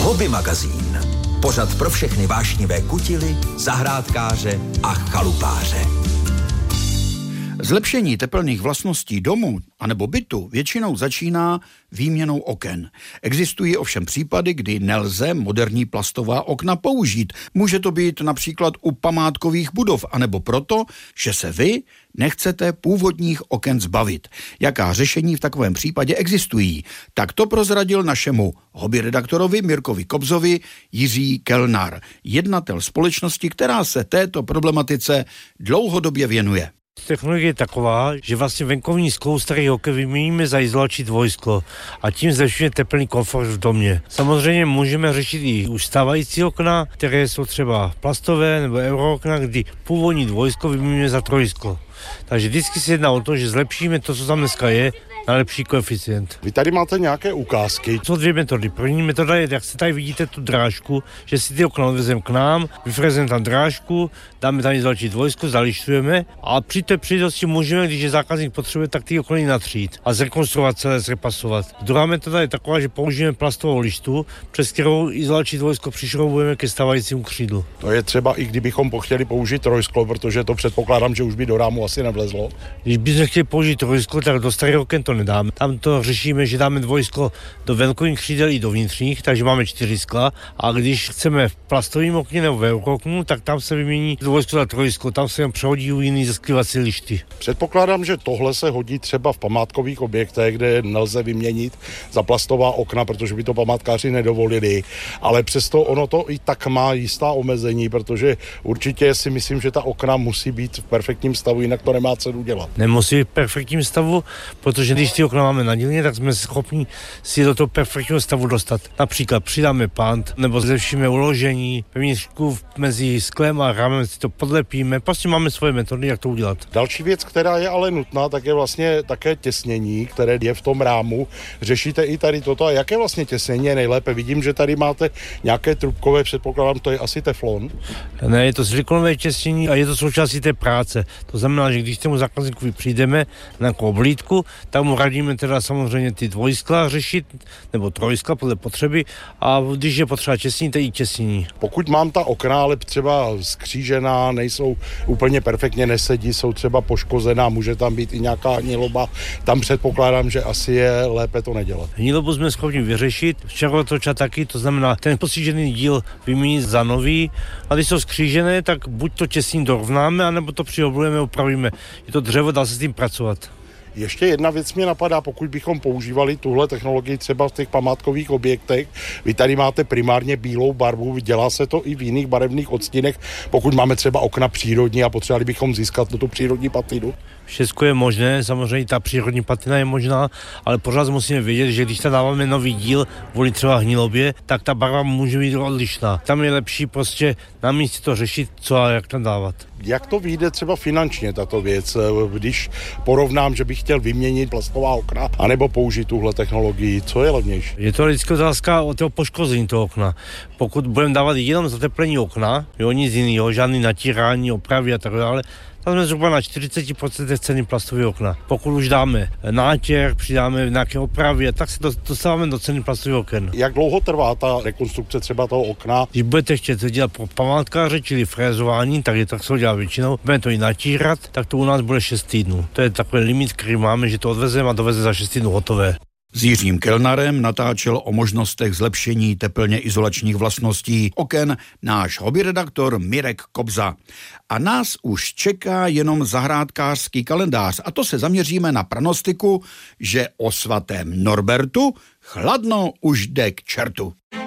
Hobby magazín. Pořad pro všechny vášnivé kutily, zahrádkáře a chalupáře. Zlepšení tepelných vlastností domu anebo bytu většinou začíná výměnou oken. Existují ovšem případy, kdy nelze moderní plastová okna použít. Může to být například u památkových budov, anebo proto, že se vy nechcete původních oken zbavit. Jaká řešení v takovém případě existují? Tak to prozradil našemu hobby redaktorovi Mirkovi Kobzovi Jiří Kellnar, jednatel společnosti, která se této problematice dlouhodobě věnuje. Technologie je taková, že vlastně venkovní sklou starých oken vyměníme za izolační dvojsklo a tím zlepšíme teplný komfort v domě. Samozřejmě můžeme řešit i už stávající okna, které jsou třeba plastové nebo eurookna, kdy původní dvojsklo vyměníme za trojsklo. Takže vždycky se jedná o to, že zlepšíme to, co tam dneska je, na lepší koeficient. Vy tady máte nějaké ukázky? Jsou dvě metody. První metoda je, jak se tady vidíte tu drážku, že si ty okna odvezeme k nám, vyfrezeme tam drážku, dáme tam izolační dvojsko, zališťujeme a při té příležitosti můžeme, když je zákazník potřebuje, tak ty okna natřít a zrekonstruovat celé, zrepasovat. Druhá metoda je taková, že použijeme plastovou lištu, přes kterou izolační dvojsko přišroubujeme ke stávajícímu křídlu. To je třeba i kdybychom chtěli použít trojsklo, protože to předpokládám, že už by do rámu asi nevlezlo. Když bychom chtěli použít trojsklo, tak do starých oken to nedáme. Tam to řešíme, že dáme dvojsklo do venkovních křídel i do vnitřních, takže máme 4 skla. A když chceme v plastovém okně nebo ve oknu, tak tam se vymění dvojsklo za trojsklo, tam se přehodí jiný zesklivací lišty. Předpokládám, že tohle se hodí třeba v památkových objektech, kde nelze vyměnit za plastová okna, protože by to památkáři nedovolili, ale přesto ono to i tak má jistá omezení, protože určitě si myslím, že ta okna musí být v perfektním stavu, jinak to nemá cenu dělat. Nemusí být v perfektním stavu, protože když ty okna máme na dílně, tak jsme schopni si do toho perfektního stavu dostat. Například přidáme pant, nebo zlepšíme uložení, vevnitřku mezi sklem a rámem si to podlepíme. Prostě máme svoje metody, jak to udělat. Další věc, která je ale nutná, tak je vlastně také těsnění, které je v tom rámu. Řešíte i tady toto. A jaké vlastně těsnění je nejlépe? Vidím, že tady máte nějaké trubkové, předpokládám, to je asi teflon. Ne, je to silikonové těsnění a je to součástí té práce. To znamená, že když tomu zákazníkovi přijdeme na oblídku, tak mu radíme teda samozřejmě ty dvojskla řešit, nebo trojskla podle potřeby, a když je potřeba těsnění, to i těsnění. Pokud mám ta okna, ale třeba skřížená, nejsou úplně perfektně, nesedí, jsou třeba poškozená, může tam být i nějaká hniloba, tam předpokládám, že asi je lépe to nedělat. Hnilobu jsme schopni vyřešit, červotoča taky, to znamená ten postižený díl vyměnit za nový, a když jsou skřížené, tak buď to těsnění dorovnáme, anebo to přioblujeme, opravíme. Je to dřevo, dá se s tím pracovat. Ještě jedna věc mě napadá, pokud bychom používali tuhle technologii třeba v těch památkových objektech. Vy tady máte primárně bílou barvu, dělá se to i v jiných barevných odstínech, pokud máme třeba okna přírodní a potřebovali bychom získat tu přírodní patinu. Všechno je možné, samozřejmě ta přírodní patina je možná, ale pořád musíme vědět, že když tam dáváme nový díl kvůli třeba hnilobě, tak ta barva může být odlišná. Tam je lepší prostě na místě to řešit, co a jak tam dávat. Jak to vyjde třeba finančně tato věc, když porovnám, že bych chtěl vyměnit plastová okna, anebo použít tuhle technologii, co je levnější? Je to vždycky otázka o toho poškození toho okna. Pokud budeme dávat jenom zateplení okna, jo, nic jiného, žádný natírání, opravy a tak dále, tam jsme zhruba na 40% ceny plastové okna. Pokud už dáme nátěr, přidáme nějaké opravy, tak se dostáváme do ceny plastových oken. Jak dlouho trvá ta rekonstrukce třeba toho okna? Když budete chtět dělat pro památkáře, čili frézování, tak je tak se dělá většinou. Budeme to i natírat, tak to u nás bude 6 týdnů. To je takový limit, který máme, že to odvezeme a doveze za 6 týdnů hotové. S Jiřím Kellnarem natáčel o možnostech zlepšení teplně izolačních vlastností oken náš hobby redaktor Mirek Kobza. A nás už čeká jenom zahrádkářský kalendář, a to se zaměříme na pranostiku, že o svatém Norbertu chladno už jde k čertu.